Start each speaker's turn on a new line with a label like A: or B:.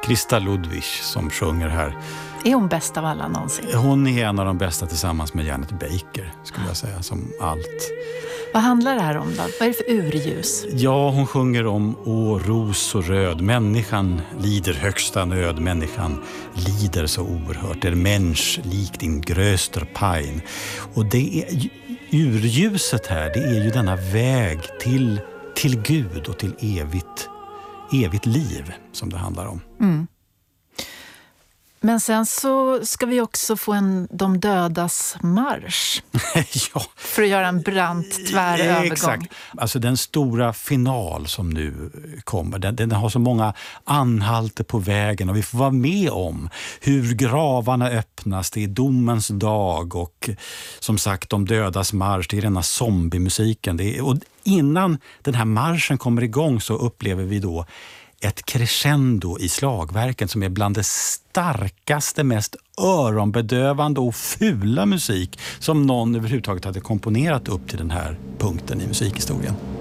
A: Krista Ludwig som sjunger här.
B: Är hon bäst av alla någonsin?
A: Hon är en av de bästa tillsammans med Janet Baker, skulle jag säga, som allt.
B: Vad handlar det här om då? Vad är det för urljus?
A: Ja, hon sjunger om ros och röd. Människan lider högsta nöd. Människan lider så oerhört. Mensch likt din gröster pein. Och det är urljuset här, det är ju denna väg till Gud och till evigt liv som det handlar om.
B: Mm. Men sen så ska vi också få de dödas marsch.
A: Ja.
B: För att göra en brant, tvär övergång.
A: Exakt. Alltså den stora final som nu kommer, den har så många anhalter på vägen och vi får vara med om hur gravarna öppnas. Det är domens dag och som sagt de dödas marsch, det är denna zombiemusiken. Och innan den här marschen kommer igång så upplever vi då ett crescendo i slagverken som är bland det starkaste, mest öronbedövande och fula musik som någon överhuvudtaget hade komponerat upp till den här punkten i musikhistorien.